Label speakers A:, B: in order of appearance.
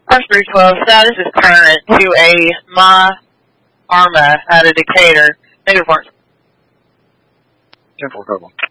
A: First 312, status is current to a My Arma out of Decatur. Negative 1.
B: 10-4 Cobalt.